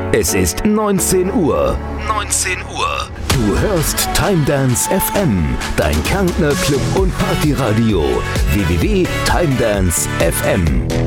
Es ist 19 Uhr. 19 Uhr. Du hörst TimeDance FM, dein Kärntner Club- und Partyradio. www.timedancefm.